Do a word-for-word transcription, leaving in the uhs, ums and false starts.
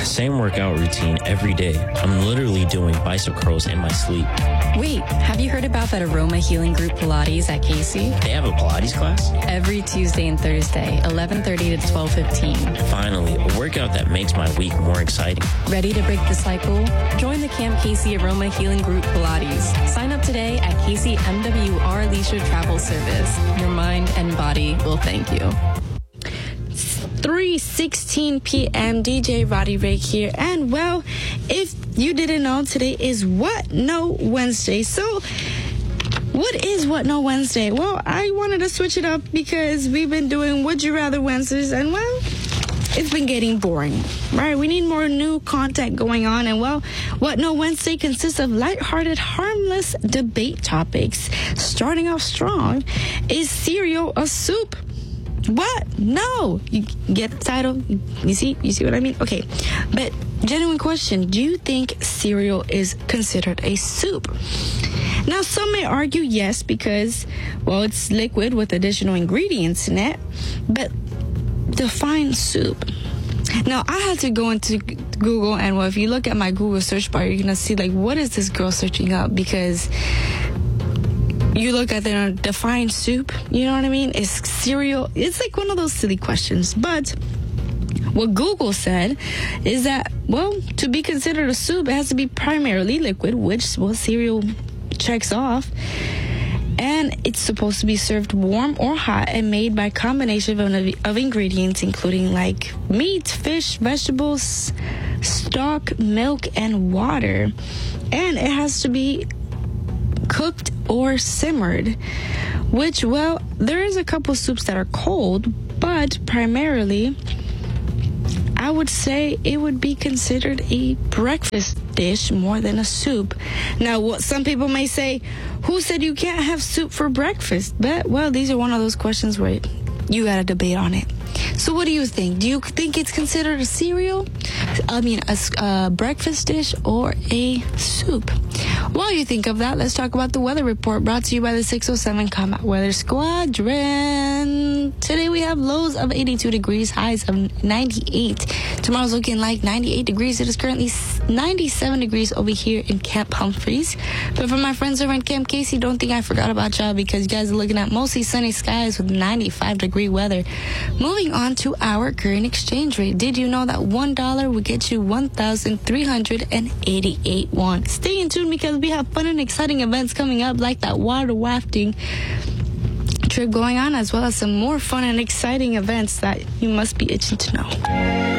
Same workout routine every day. I'm literally doing bicep curls in my sleep. Wait, have you heard about that Aroma Healing Group Pilates at Casey? They have a Pilates class? Every Tuesday and Thursday, eleven thirty to twelve fifteen. Finally, a workout that makes my week more exciting. Ready to break the cycle? Join the Camp Casey Aroma Healing Group Pilates. Sign up today at Casey M W R Leisure Travel Service. Your mind and body will thank you. three sixteen p.m. D J Roddy Ray here. And, well, if you didn't know, today is What No Wednesday. So, what is What No Wednesday? Well, I wanted to switch it up because we've been doing Would You Rather Wednesdays, and, well, it's been getting boring, right? We need more new content going on. And, well, What No Wednesday consists of lighthearted, harmless debate topics. Starting off strong, is cereal a soup? What? No. You get the title? You see? You see what I mean? Okay. But genuine question. Do you think cereal is considered a soup? Now, some may argue yes because, well, it's liquid with additional ingredients in it. But define soup. Now, I had to go into Google, and, well, if you look at my Google search bar, you're going to see, like, what is this girl searching up? Because you look at the defined soup, you know what I mean? Is cereal, it's like one of those silly questions. But what Google said is that, well, to be considered a soup, it has to be primarily liquid, which, well, cereal checks off. And it's supposed to be served warm or hot and made by a combination of, of ingredients, including like meat, fish, vegetables, stock, milk, and water. And it has to be cooked or simmered, which, well, there is a couple soups that are cold, but primarily I would say it would be considered a breakfast dish more than a soup. Now, what some people may say, who said you can't have soup for breakfast? But, well, these are one of those questions where you got to debate on it. So what do you think? Do you think it's considered a cereal? I mean, a, a breakfast dish or a soup? While you think of that, let's talk about the weather report brought to you by the six oh seven Combat Weather Squadron. Today we have lows of eighty-two degrees, highs of ninety-eight. Tomorrow's looking like ninety-eight degrees. It is currently ninety-seven degrees over here in Camp Humphreys. But for my friends over in Camp Casey, don't think I forgot about y'all because you guys are looking at mostly sunny skies with ninety-five degree weather. Moving on to our current exchange rate. Did you know that one dollar would get you one thousand three hundred eighty-eight won? Stay in tune because we have fun and exciting events coming up like that water rafting trip going on, as well as some more fun and exciting events that you must be itching to know.